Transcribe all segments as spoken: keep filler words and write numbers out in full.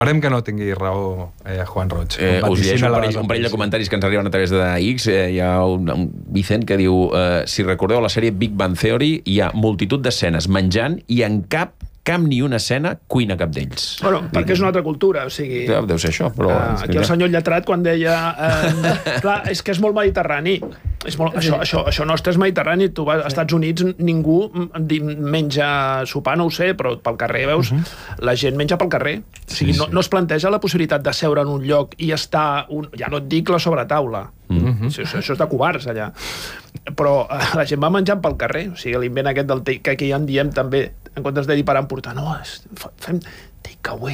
Esperem que no tingui raó eh, Juan Roig. Eh, us llegeixo un parell, un parell de comentaris que ens arriben a través de X. Eh, hi ha un, un Vicent que diu eh, si recordeu la sèrie Big Bang Theory, hi ha multitud d'escenes menjant i en cap cap ni una escena cuina cap d'ells. Bueno, perquè és una altra cultura, o sigui... Ja, deu ser això, però... Uh, aquí el senyor Lletrat, quan deia... Uh, clar, és que és molt mediterrani. És molt, això, això, això nostre és mediterrani. Tu vas als Estats Units, ningú menja sopar, no ho sé, però pel carrer, veus? Uh -huh. La gent menja pel carrer. O sigui, sí, sí. No, no es planteja la possibilitat de seure en un lloc i estar... Un, ja no et dic la sobretaula. Uh -huh. això, això és de covards, allà. Però uh, la gent va menjant pel carrer. O sigui, l'invent aquest del take, que aquí ja en diem també, en comptes de dir per emportar, no, és, fem takeaway.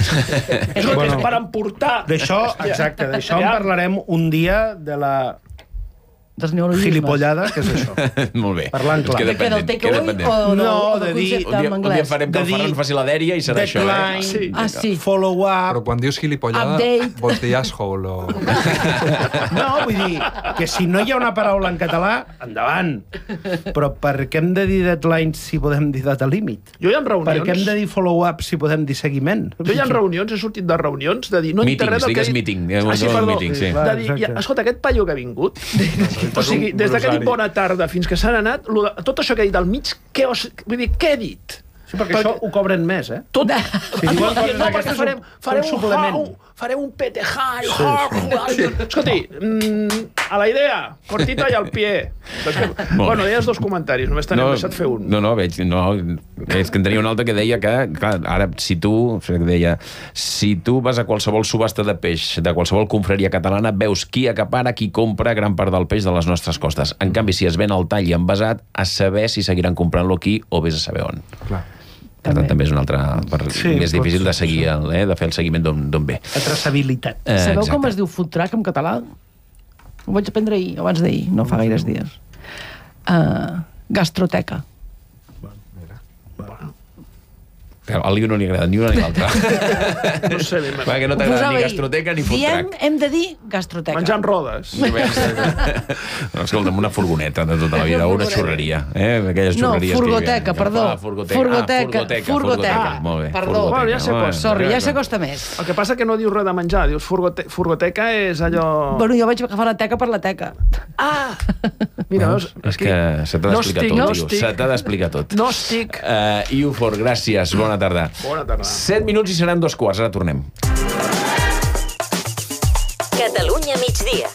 És el que és per emportar. D'això, exacte, d'això en parlarem un dia de la gilipollada, que és això. Molt bé. Parlant clar. De què, del takeaway o no, del de dir, concepte en anglès? Un dia farem que el Ferran faci la dèria i serà això, eh? Sí. Ah, sí. Follow-up. Però quan dius gilipollada, Update. vols dir asshole o... No, vull dir que si no hi ha una paraula en català, endavant. Però per què hem de dir deadline si podem dir data límit? Jo hi ha reunions... Per què hem de dir follow-up si podem dir seguiment? Jo hi ha reunions, he sortit de reunions, de dir... No Meetings, digues meeting. Ah, sí, perdó. Meeting, sí. De dir, escolta, aquest paio que ha vingut... O sigui, des que ha dit bona tarda fins que s'han anat, tot això que ha dit al mig, què, os, vull dir, què he dit? Sí, perquè, perquè això ho cobren més, eh? Tot... Sí, no, no, no, perquè farem, farem un, suplement. un, farem un pete high, sí, sí. Escolti, mm, a la idea, cortita i al pie. Que, bueno, deies dos comentaris, només t'hem no, deixat fer un. No, no, veig, no, és que en tenia un altre que deia que, clar, ara, si tu, deia, si tu vas a qualsevol subhasta de peix, de qualsevol confraria catalana, veus qui acapara, qui compra gran part del peix de les nostres costes. En canvi, si es ven al tall i envasat, a saber si seguiran comprant-lo aquí o vés a saber on. Clar. Per tant, també és un altre... Per, sí, és difícil de seguir, el, eh, de fer el seguiment d'on ve. La traçabilitat. Eh, Sabeu com es diu food truck en català? Ho vaig aprendre ahir, abans d'ahir, no fa gaires dies. Uh, gastroteca. Al Liu no li agrada ni una ni l'altra. No sé, ben bé. Que no t'agrada ni gastroteca ni food truck. Hem de dir gastroteca. Menjant rodes. No, escolta'm, una furgoneta de tota la vida, una xurreria. Eh? Aquelles xurreries no, furgoteca, que... perdó. Ah, furgoteca. Furgoteca. Ah, furgoteca. Furgoteca. Molt bé. Perdó. Bueno, ja s'acosta. Sorry, ja s'acosta més. El que passa que no dius res de menjar, dius furgote furgoteca és allò... Bueno, jo vaig agafar la teca per la teca. Ah! Mira, veus? És que se t'ha d'explicar no tot, tio. Se t'ha d'explicar tot. No estic. Uh, Iufor, gràcies. Bona tarda. Bona tarda. Set minuts i seran dos quarts. Ara tornem. Catalunya migdia.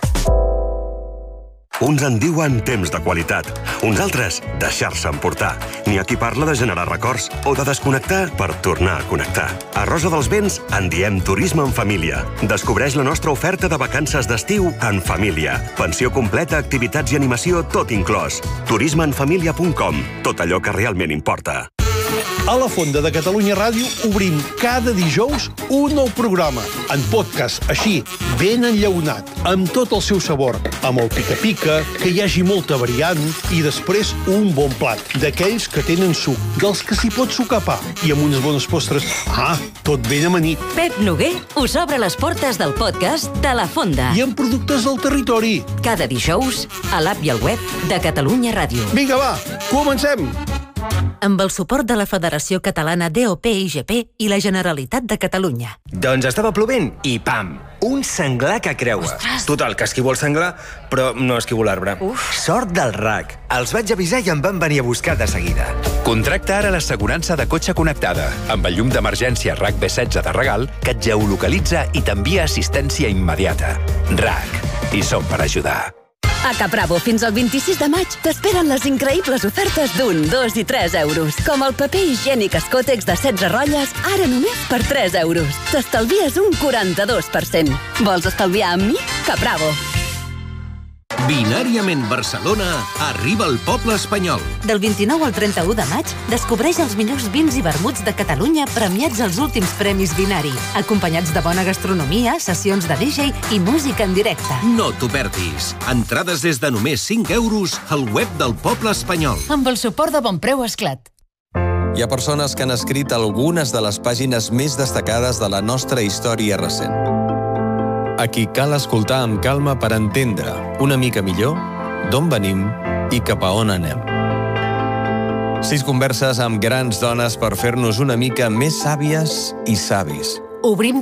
Uns en diuen temps de qualitat, uns altres deixar-se emportar. N'hi ha qui parla de generar records o de desconnectar per tornar a connectar. A Rosa dels Vents en diem turisme en família. Descobreix la nostra oferta de vacances d'estiu en família. Pensió completa, activitats i animació, tot inclòs. turisme en família punt com. Tot allò que realment importa. A la Fonda de Catalunya Ràdio obrim cada dijous un nou programa, en podcast, així, ben enllaunat, amb tot el seu sabor, amb el pica-pica, que hi hagi molta variant, i després un bon plat, d'aquells que tenen suc, dels que s'hi pot sucar pa, i amb unes bones postres, ah, tot ben amanit. Pep Noguer us obre les portes del podcast de la Fonda. I amb productes del territori. Cada dijous, a l'app i al web de Catalunya Ràdio. Vinga, va, comencem! Amb el suport de la Federació Catalana D O P I G P i la Generalitat de Catalunya. Doncs estava plovent i pam! Un senglar que creua. Ostres. Total, que esquivo el senglar, però no esquivo l'arbre. Sort del R A C. Els vaig avisar i em van venir a buscar de seguida. Contracta ara l'assegurança de cotxe connectada, amb el llum d'emergència R A C B setze de regal, que et geolocalitza i t'envia assistència immediata. R A C. I som per ajudar. A Capravo, fins al vint-i-sis de maig, t'esperen les increïbles ofertes d'un, dos i tres euros. Com el paper higiènic Escotex de setze rotlles, ara només per tres euros. T'estalvies un quaranta-dos per cent. Vols estalviar amb mi? Capravo. Binàriament Barcelona arriba al poble espanyol. Del vint-i-nou al trenta-u de maig, descobreix els millors vins i vermuts de Catalunya premiats als últims premis Binari, acompanyats de bona gastronomia, sessions de D J i música en directe. No t'ho perdis. Entrades des de només cinc euros al web del poble espanyol. Amb el suport de Bonpreu Esclat. Hi ha persones que han escrit algunes de les pàgines més destacades de la nostra història recent. A qui cal escoltar amb calma per entendre una mica millor d'on venim i cap a on anem. Sis converses amb grans dones per fer-nos una mica més sàvies i savis. Obrim